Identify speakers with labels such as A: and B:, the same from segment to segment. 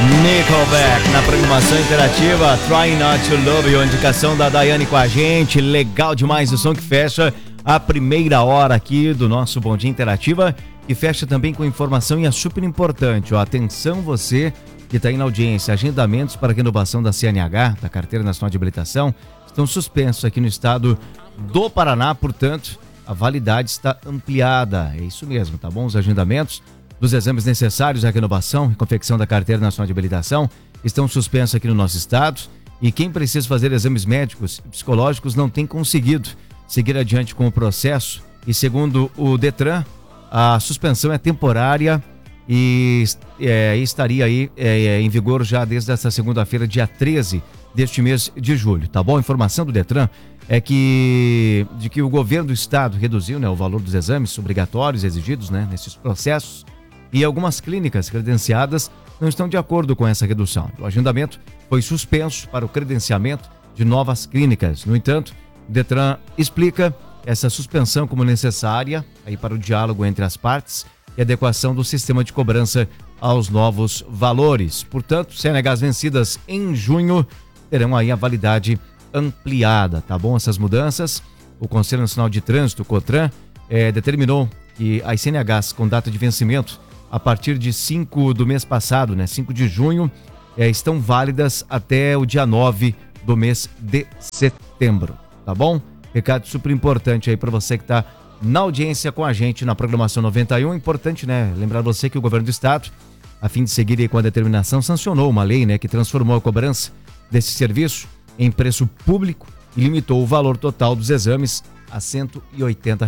A: Nickelback na programação interativa Try Not to Love You, indicação da Daiane com a gente. Legal demais o som que fecha a primeira hora aqui do nosso Bom Dia Interativa, e fecha também com informação e é super importante, ó, atenção você que está aí na audiência, agendamentos para renovação da CNH, da Carteira Nacional de Habilitação, estão suspensos aqui no estado do Paraná, portanto a validade está ampliada, é isso mesmo, tá bom? Os agendamentos dos exames necessários à renovação e confecção da Carteira Nacional de Habilitação estão suspensos aqui no nosso estado, e quem precisa fazer exames médicos e psicológicos não tem conseguido seguir adiante com o processo, e segundo o Detran, a suspensão é temporária e estaria aí em vigor já desde essa segunda-feira, dia 13 deste mês de julho, tá bom? A informação do Detran é que o governo do estado reduziu, né, o valor dos exames obrigatórios exigidos, né, nesses processos, e algumas clínicas credenciadas não estão de acordo com essa redução. O agendamento foi suspenso para o credenciamento de novas clínicas. No entanto, o Detran explica essa suspensão como necessária aí para o diálogo entre as partes e adequação do sistema de cobrança aos novos valores. Portanto, CNHs vencidas em junho terão aí a validade ampliada, tá bom? Essas mudanças, o Conselho Nacional de Trânsito, o COTRAN, determinou que as CNHs com data de vencimento a partir de 5 do mês passado, né, 5 de junho, estão válidas até o dia 9 do mês de setembro, tá bom? Recado super importante aí para você que está na audiência com a gente na programação 91. Importante, né, lembrar você que o governo do estado, a fim de seguir aí com a determinação, sancionou uma lei, né, que transformou a cobrança desse serviço em preço público e limitou o valor total dos exames a R$ 180.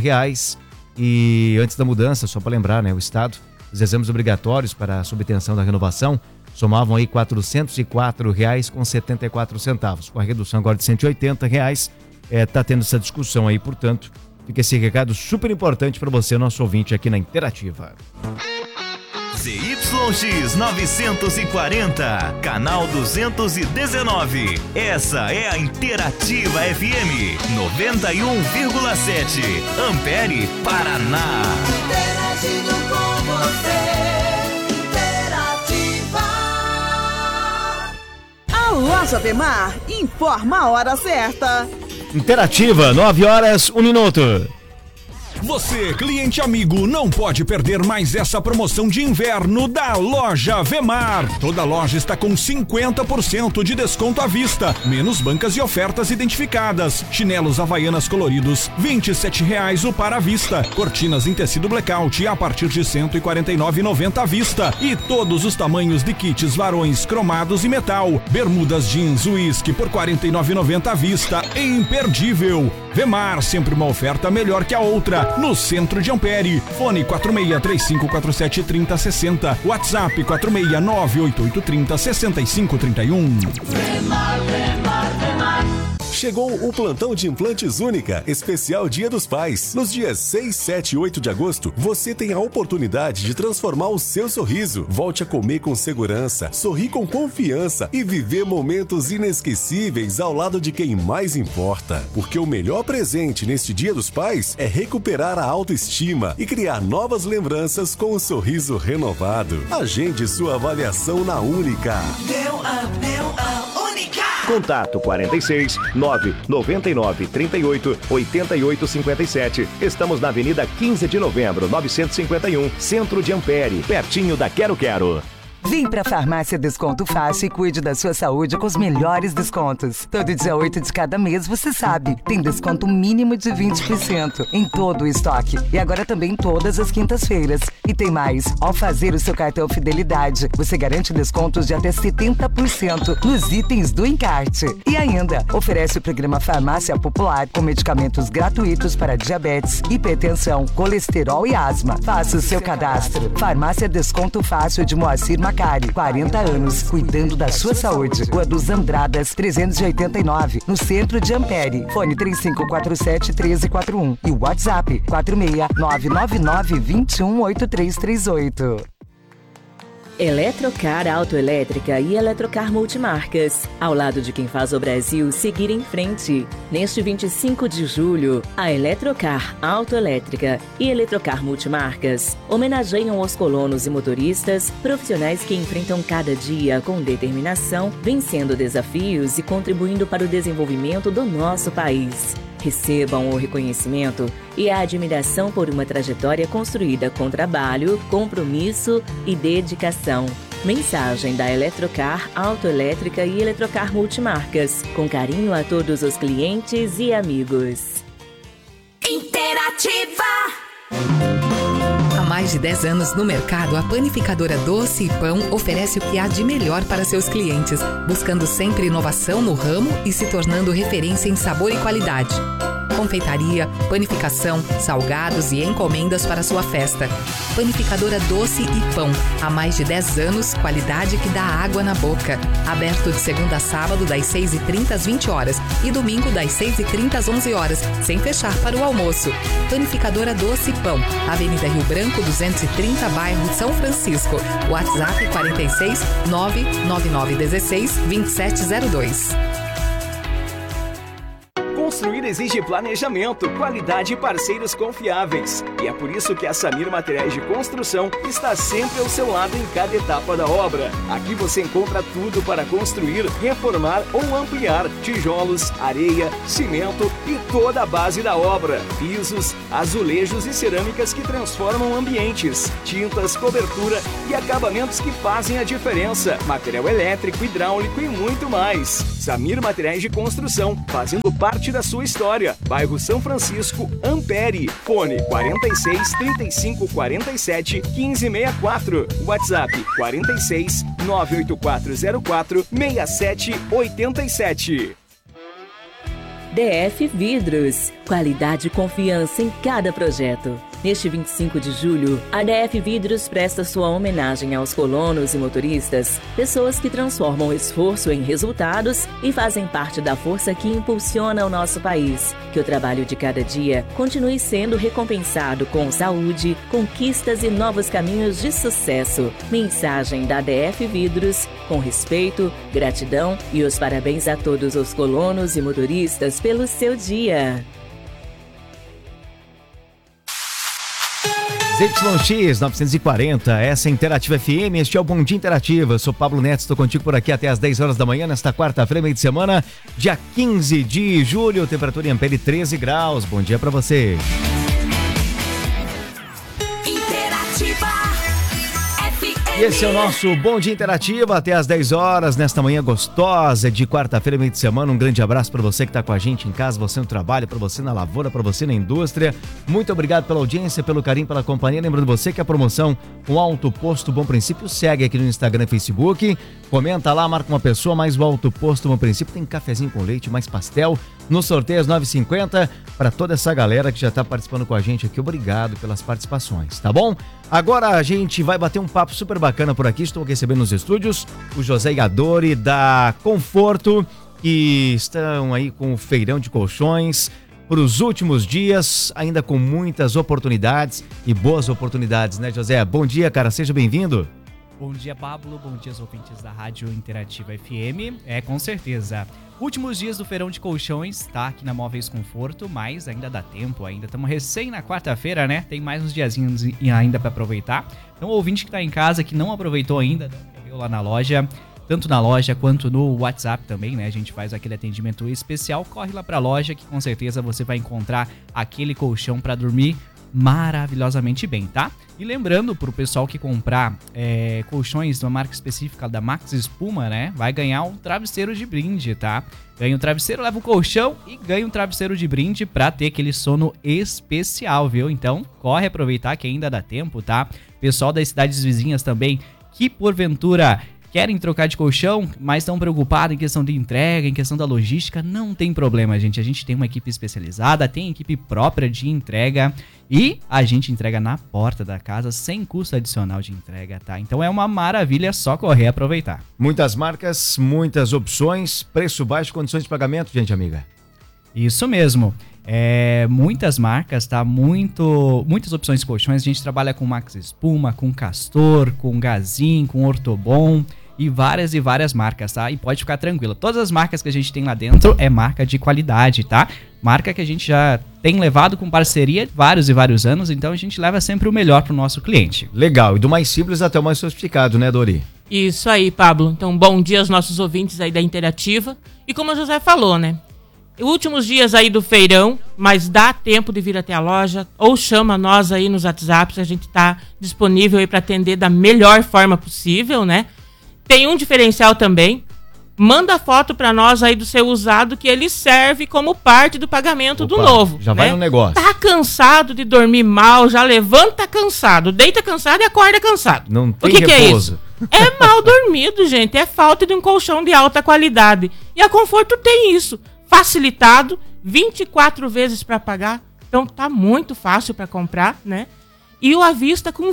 A: E antes da mudança, só para lembrar, né, o estado, os exames obrigatórios para a subtenção da renovação somavam aí R$ 404,74. Com a redução agora de R$ 180, tá tendo essa discussão aí, portanto, fica esse recado super importante para você, nosso ouvinte aqui na Interativa.
B: ZYX 940, canal 219. Essa é a Interativa FM 91,7, Ampere, Paraná.
C: Interagindo com você, Interativa. A Loja Vemar informa a hora certa.
A: Interativa, 9h01.
D: Você, cliente amigo, não pode perder mais essa promoção de inverno da Loja Vemar. Toda loja está com 50% de desconto à vista, menos bancas e ofertas identificadas. Chinelos Havaianas coloridos, R$ 27,00 o par à vista. Cortinas em tecido blackout a partir de R$ 149,90 à vista. E todos os tamanhos de kits varões cromados e metal. Bermudas jeans whisky por R$ 49,90 à vista. Imperdível. Vemar, sempre uma oferta melhor que a outra. No centro de Ampere. Fone 4635473060. WhatsApp 46988306531.
E: Chegou o plantão de implantes Única, especial Dia dos Pais. Nos dias 6, 7 e 8 de agosto, você tem a oportunidade de transformar o seu sorriso. Volte a comer com segurança, sorrir com confiança e viver momentos inesquecíveis ao lado de quem mais importa. Porque o melhor presente neste Dia dos Pais é recuperar a autoestima e criar novas lembranças com um sorriso renovado. Agende sua avaliação na Única.
C: Única.
F: Contato 46 999 38 88 57. Estamos na Avenida 15 de Novembro, 951, Centro de Ampere, pertinho da Quero Quero.
G: Vem pra Farmácia Desconto Fácil e cuide da sua saúde com os melhores descontos. Todo dia 8 de cada mês, você sabe, tem desconto mínimo de 20% em todo o estoque. E agora também todas as quintas-feiras. E tem mais, ao fazer o seu cartão Fidelidade, você garante descontos de até 70% nos itens do encarte. E ainda, oferece o programa Farmácia Popular com medicamentos gratuitos para diabetes, hipertensão, colesterol e asma. Faça o seu cadastro. Farmácia Desconto Fácil de Moacir Macari, 40 anos, cuidando da sua saúde. Rua dos Andradas, 389, no centro de Ampere. Fone 3547-1341 e o WhatsApp 46999218338.
H: Eletrocar Autoelétrica e Eletrocar Multimarcas, ao lado de quem faz o Brasil seguir em frente. Neste 25 de julho, a Eletrocar Autoelétrica e Eletrocar Multimarcas homenageiam os colonos e motoristas, profissionais que enfrentam cada dia com determinação, vencendo desafios e contribuindo para o desenvolvimento do nosso país. Recebam o reconhecimento e a admiração por uma trajetória construída com trabalho, compromisso e dedicação. Mensagem da Eletrocar Autoelétrica e Eletrocar Multimarcas. Com carinho a todos os clientes e amigos.
I: Interativa! Há mais de 10 anos no mercado, a panificadora Doce e Pão oferece o que há de melhor para seus clientes, buscando sempre inovação no ramo e se tornando referência em sabor e qualidade. Confeitaria, panificação, salgados e encomendas para sua festa. Panificadora Doce e Pão. Há mais de 10 anos, qualidade que dá água na boca. Aberto de segunda a sábado, das 6h30 às 20 horas e domingo, das 6h30 às 11 horas, sem fechar para o almoço. Panificadora Doce e Pão. Avenida Rio Branco, 230, bairro São Francisco. WhatsApp 46 99916 2702.
J: Construir exige planejamento, qualidade e parceiros confiáveis. E é por isso que a Samir Materiais de Construção está sempre ao seu lado em cada etapa da obra. Aqui você encontra tudo para construir, reformar ou ampliar: tijolos, areia, cimento e toda a base da obra. Pisos, azulejos e cerâmicas que transformam ambientes, tintas, cobertura e acabamentos que fazem a diferença. Material elétrico, hidráulico e muito mais. Samir Materiais de Construção, fazendo parte da sua história. Bairro São Francisco, Ampere. Fone 46 35 47 1564. WhatsApp 46 98404 6787.
H: DF Vidros. Qualidade e confiança em cada projeto. Neste 25 de julho, a DF Vidros presta sua homenagem aos colonos e motoristas, pessoas que transformam esforço em resultados e fazem parte da força que impulsiona o nosso país. Que o trabalho de cada dia continue sendo recompensado com saúde, conquistas e novos caminhos de sucesso. Mensagem da DF Vidros, com respeito, gratidão e os parabéns a todos os colonos e motoristas pelo seu dia.
A: ZYX 940, essa é Interativa FM, este é o Bom Dia Interativa. Eu sou Pablo Neto, estou contigo por aqui até às 10 horas da manhã, nesta quarta-feira, meio de semana, dia 15 de julho, temperatura em Ampere 13 graus. Bom dia para você. E esse é o nosso Bom Dia Interativa, até às 10 horas, nesta manhã gostosa de quarta-feira, meio de semana. Um grande abraço para você que está com a gente em casa, você no trabalho, para você na lavoura, para você na indústria. Muito obrigado pela audiência, pelo carinho, pela companhia. Lembrando você que a promoção com Alto Posto Bom Princípio segue aqui no Instagram e Facebook. Comenta lá, marca uma pessoa, mais o Alto Posto Bom Princípio. Tem cafezinho com leite, mais pastel. No sorteio às 9h50, para toda essa galera que já está participando com a gente aqui. Obrigado pelas participações, tá bom? Agora a gente vai bater um papo super bacana por aqui. Estou recebendo nos estúdios o José Iadori da Conforto, que estão aí com o feirão de colchões para os últimos dias, ainda com muitas oportunidades e boas oportunidades, né, José? Bom dia, cara, seja bem-vindo.
K: Bom dia, Pablo, bom dia aos ouvintes da Rádio Interativa FM. Com certeza. Últimos dias do feirão de colchões, tá aqui na Móveis Conforto, mas ainda dá tempo, ainda estamos recém na quarta-feira, né? Tem mais uns diazinhos ainda para aproveitar. Então, o ouvinte que tá em casa, que não aproveitou ainda, veio lá na loja, tanto na loja quanto no WhatsApp também, né? A gente faz aquele atendimento especial, corre lá pra loja que com certeza você vai encontrar aquele colchão para dormir maravilhosamente bem, tá? E lembrando pro pessoal que comprar colchões de uma marca específica da Max Espuma, né? Vai ganhar um travesseiro de brinde, tá? Ganha um travesseiro, leva o colchão e ganha um travesseiro de brinde pra ter aquele sono especial, viu? Então, corre aproveitar que ainda dá tempo, tá? Pessoal das cidades vizinhas também, que porventura querem trocar de colchão, mas estão preocupados em questão de entrega, em questão da logística, não tem problema, gente. A gente tem uma equipe especializada, tem equipe própria de entrega e a gente entrega na porta da casa sem custo adicional de entrega, tá? Então é uma maravilha, só correr e aproveitar.
A: Muitas marcas, muitas opções, preço baixo, condições de pagamento, gente amiga.
K: Isso mesmo. Muitas marcas, tá? Muitas opções de colchões. A gente trabalha com Max Espuma, com Castor, com Gazin, com Ortobon e várias marcas, tá? E pode ficar tranquilo. Todas as marcas que a gente tem lá dentro é marca de qualidade, tá? Marca que a gente já tem levado com parceria vários e vários anos, então a gente leva sempre o melhor pro nosso cliente.
A: Legal, e do mais simples até o mais sofisticado, né, Dori?
L: Isso aí, Pablo. Então, bom dia aos nossos ouvintes aí da Interativa. E como o José falou, né? Últimos dias aí do feirão, mas dá tempo de vir até a loja, ou chama nós aí nos WhatsApps, a gente tá disponível aí para atender da melhor forma possível, né? Tem um diferencial também, manda foto para nós aí do seu usado que ele serve como parte do pagamento do novo.
A: Já vai no negócio.
L: Tá cansado de dormir mal, já levanta cansado, deita cansado e acorda cansado.
A: Não tem
L: repouso.
A: É isso?
L: É mal dormido, gente, é falta de um colchão de alta qualidade. E a Conforto tem isso. Facilitado, 24 vezes para pagar, então tá muito fácil para comprar, né? E o à vista com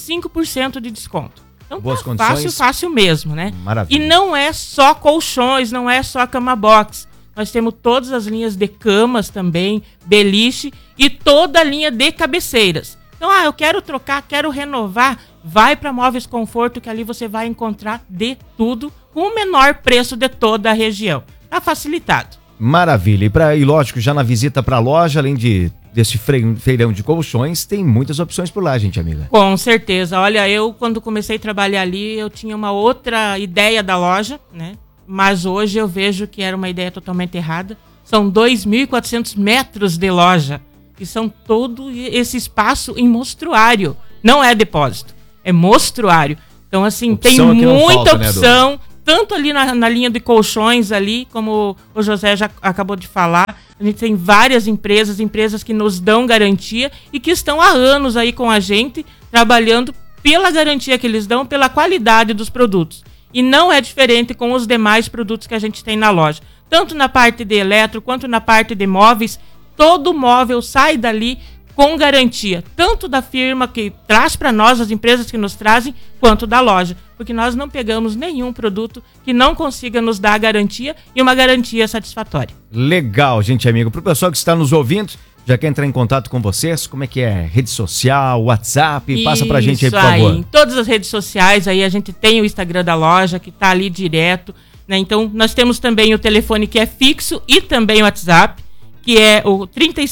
L: 25% de desconto. Então
A: boas
L: tá
A: condições.
L: fácil mesmo, né?
A: Maravilha.
L: E não é só colchões, não é só cama box. Nós temos todas as linhas de camas também, beliche e toda a linha de cabeceiras. Então, eu quero trocar, quero renovar, vai para Móveis Conforto que ali você vai encontrar de tudo com o menor preço de toda a região. Tá facilitado.
A: Maravilha. E lógico, já na visita para a loja, além desse feirão de colchões, tem muitas opções por lá, gente, amiga.
L: Com certeza. Olha, eu quando comecei a trabalhar ali, eu tinha uma outra ideia da loja, né? Mas hoje eu vejo que era uma ideia totalmente errada. São 2.400 metros de loja. E são todo esse espaço em mostruário. Não é depósito, é mostruário. Então, assim, opção tem muita opção. Né, tanto ali na linha de colchões ali, como o José já acabou de falar, a gente tem várias empresas que nos dão garantia e que estão há anos aí com a gente, trabalhando pela garantia que eles dão, pela qualidade dos produtos. E não é diferente com os demais produtos que a gente tem na loja. Tanto na parte de eletro, quanto na parte de móveis, todo móvel sai dali com garantia, tanto da firma que traz para nós, as empresas que nos trazem, quanto da loja. Porque nós não pegamos nenhum produto que não consiga nos dar a garantia e uma garantia satisfatória.
A: Legal, gente amigo. Para o pessoal que está nos ouvindo, já quer entrar em contato com vocês, como é que é? Rede social, WhatsApp, passa pra gente aí, por favor.
L: Em todas as redes sociais, aí a gente tem o Instagram da loja, que tá ali direto, né? Então, nós temos também o telefone que é fixo e também o WhatsApp, que é o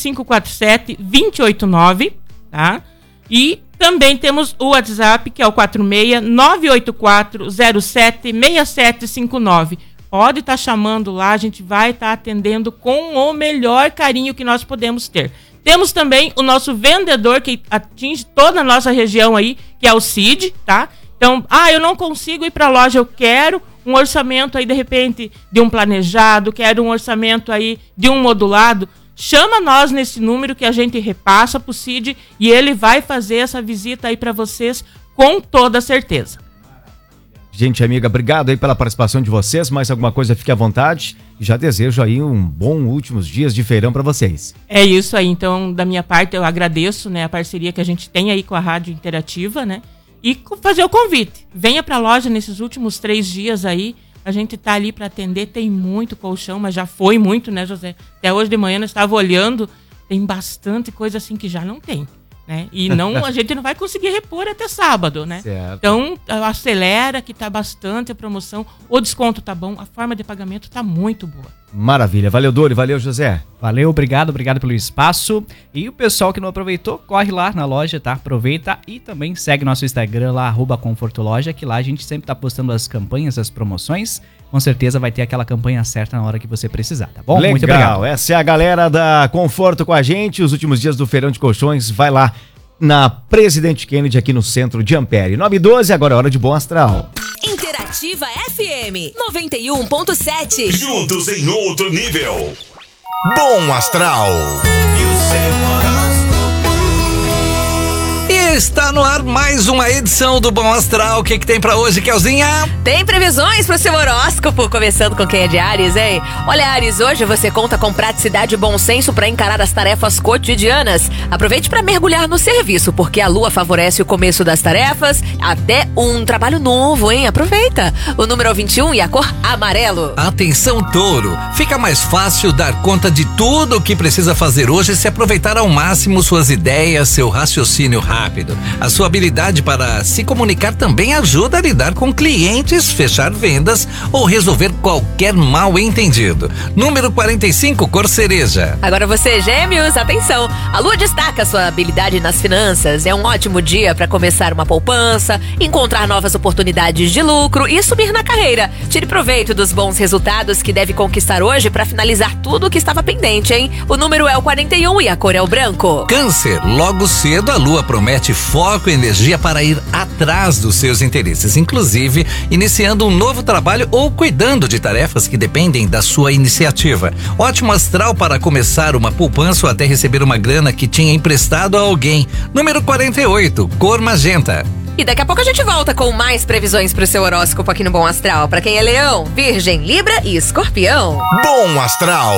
L: 3547-289, tá? E também temos o WhatsApp, que é o 46-984-07-6759. Pode estar chamando lá, a gente vai estar atendendo com o melhor carinho que nós podemos ter. Temos também o nosso vendedor, que atinge toda a nossa região aí, que é o Cid, tá? Então, eu não consigo ir para a loja, eu quero um orçamento aí, de repente, de um planejado, quero um orçamento aí de um modulado. Chama nós nesse número que a gente repassa pro Cid e ele vai fazer essa visita aí para vocês com toda certeza.
A: Gente amiga, obrigado aí pela participação de vocês. Mais alguma coisa, fique à vontade. E já desejo aí um bom últimos dias de feirão para vocês.
L: É isso aí. Então, da minha parte, eu agradeço, né, a parceria que a gente tem aí com a Rádio Interativa, né? E fazer o convite. Venha para a loja nesses últimos 3 dias aí. A gente tá ali para atender. Tem muito colchão, mas já foi muito, né, José? Até hoje de manhã nós estava olhando. Tem bastante coisa assim que já não tem. Né? E a gente não vai conseguir repor até sábado, né?
A: Certo.
L: Então, acelera que tá bastante a promoção, o desconto tá bom, a forma de pagamento tá muito boa.
A: Maravilha, valeu Dori, valeu José.
K: Valeu, obrigado pelo espaço. E o pessoal que não aproveitou, corre lá na loja, tá? Aproveita e também segue nosso Instagram lá, @confortoloja, que lá a gente sempre tá postando as campanhas, as promoções. Com certeza vai ter aquela campanha certa na hora que você precisar, tá bom?
A: Legal.
K: Muito obrigado.
A: Essa é a galera da Conforto com a gente, os últimos dias do Feirão de Colchões, vai lá na Presidente Kennedy aqui no centro de Ampere. 9h12, agora é hora de Bom Astral.
M: Interativa FM 91.7.
B: Juntos em outro nível. Bom Astral.
N: Está no ar mais uma edição do Bom Astral. O que tem pra hoje, Kelzinha?
M: Tem previsões pro seu horóscopo, começando com quem é de Áries, hein? Olha, Áries, hoje você conta com praticidade e bom senso para encarar as tarefas cotidianas. Aproveite para mergulhar no serviço, porque a lua favorece o começo das tarefas, até um trabalho novo, hein? Aproveita! O número é 21 e a cor amarelo.
N: Atenção, Touro. Fica mais fácil dar conta de tudo o que precisa fazer hoje se aproveitar ao máximo suas ideias, seu raciocínio rápido. A sua habilidade para se comunicar também ajuda a lidar com clientes, fechar vendas ou resolver qualquer mal entendido. Número 45, cor cereja.
M: Agora você, Gêmeos, atenção! A lua destaca sua habilidade nas finanças. É um ótimo dia para começar uma poupança, encontrar novas oportunidades de lucro e subir na carreira. Tire proveito dos bons resultados que deve conquistar hoje para finalizar tudo o que estava pendente, hein? O número é o 41 e a cor é o branco.
N: Câncer, logo cedo a lua promete foco e energia para ir atrás dos seus interesses, inclusive iniciando um novo trabalho ou cuidando de tarefas que dependem da sua iniciativa. Ótimo astral para começar uma poupança ou até receber uma grana que tinha emprestado a alguém. Número 48, cor magenta.
M: E daqui a pouco a gente volta com mais previsões pro seu horóscopo aqui no Bom Astral. Pra quem é Leão, Virgem, Libra e Escorpião.
B: Bom Astral.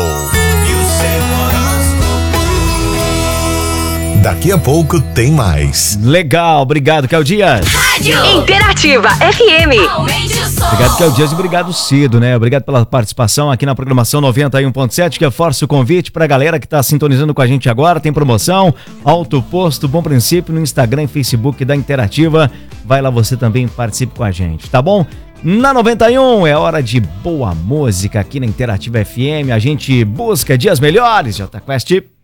B: Daqui a pouco tem mais.
A: Legal, obrigado, Kel Dias.
M: Rádio Interativa FM.
A: Obrigado, Kel Dias, e obrigado cedo, né? Obrigado pela participação aqui na programação 91.7, que reforça o convite pra galera que tá sintonizando com a gente agora. Tem promoção, Alto Posto, Bom Princípio, no Instagram e Facebook da Interativa. Vai lá você também, participe com a gente, tá bom? Na 91 é hora de boa música aqui na Interativa FM. A gente busca dias melhores, Jota Quest.